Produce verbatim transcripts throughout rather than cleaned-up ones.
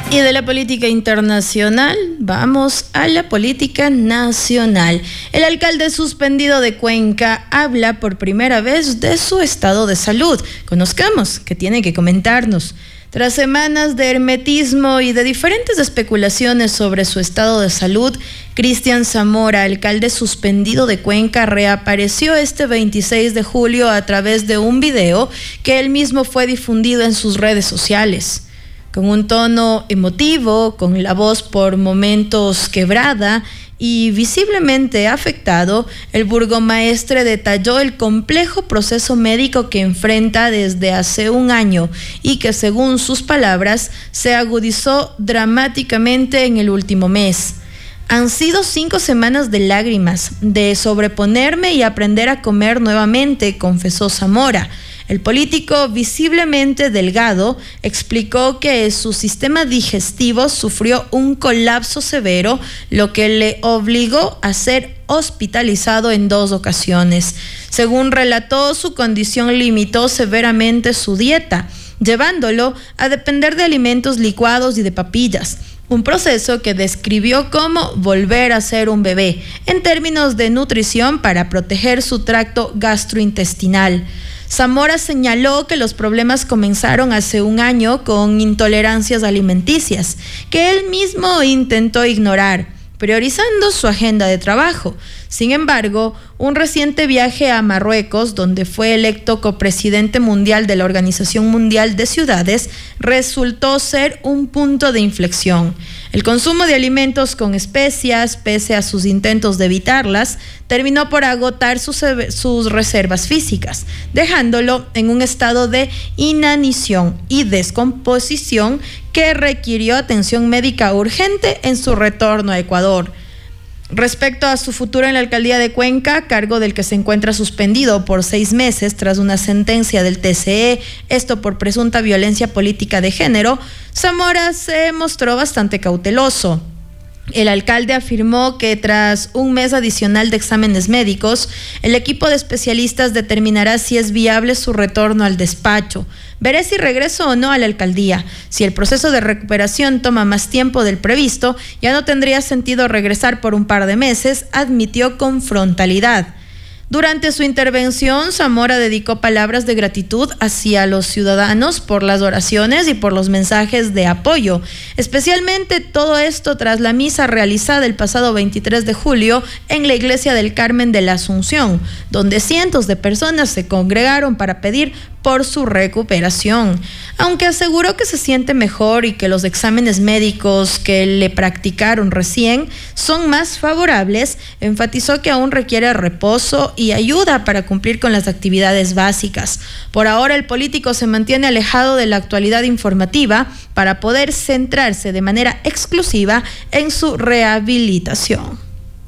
Y de la política internacional, vamos a la política nacional. El alcalde suspendido de Cuenca habla por primera vez de su estado de salud. Conozcamos qué tiene que comentarnos. Tras semanas de hermetismo y de diferentes especulaciones sobre su estado de salud, Cristian Zamora, alcalde suspendido de Cuenca, reapareció este veintiséis de julio a través de un video que él mismo fue difundido en sus redes sociales. Con un tono emotivo, con la voz por momentos quebrada y visiblemente afectado, el burgomaestre detalló el complejo proceso médico que enfrenta desde hace un año y que, según sus palabras, se agudizó dramáticamente en el último mes. Han sido cinco semanas de lágrimas, de sobreponerme y aprender a comer nuevamente, confesó Zamora. El político, visiblemente delgado, explicó que su sistema digestivo sufrió un colapso severo, lo que le obligó a ser hospitalizado en dos ocasiones. Según relató, su condición limitó severamente su dieta, llevándolo a depender de alimentos licuados y de papillas. Un proceso que describió como volver a ser un bebé, en términos de nutrición para proteger su tracto gastrointestinal. Zamora señaló que los problemas comenzaron hace un año con intolerancias alimenticias, que él mismo intentó ignorar, priorizando su agenda de trabajo. Sin embargo, un reciente viaje a Marruecos, donde fue electo copresidente mundial de la Organización Mundial de Ciudades, resultó ser un punto de inflexión. El consumo de alimentos con especias, pese a sus intentos de evitarlas, terminó por agotar sus, sus reservas físicas, dejándolo en un estado de inanición y descomposición que requirió atención médica urgente en su retorno a Ecuador. Respecto a su futuro en la alcaldía de Cuenca, cargo del que se encuentra suspendido por seis meses tras una sentencia del T C E, esto por presunta violencia política de género, Zamora se mostró bastante cauteloso. El alcalde afirmó que tras un mes adicional de exámenes médicos, el equipo de especialistas determinará si es viable su retorno al despacho. Veré si regreso o no a la alcaldía. Si el proceso de recuperación toma más tiempo del previsto, ya no tendría sentido regresar por un par de meses, admitió con frontalidad. Durante su intervención, Zamora dedicó palabras de gratitud hacia los ciudadanos por las oraciones y por los mensajes de apoyo, especialmente todo esto tras la misa realizada el pasado veintitrés de julio en la iglesia del Carmen de la Asunción, donde cientos de personas se congregaron para pedir por su recuperación. Aunque aseguró que se siente mejor y que los exámenes médicos que le practicaron recién son más favorables, enfatizó que aún requiere reposo y ayuda para cumplir con las actividades básicas. Por ahora, el político se mantiene alejado de la actualidad informativa para poder centrarse de manera exclusiva en su rehabilitación.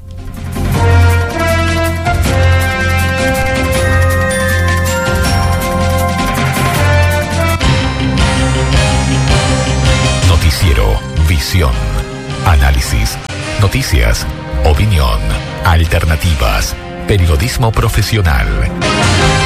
Noticiero Visión. Análisis, noticias, opinión, alternativas, periodismo profesional.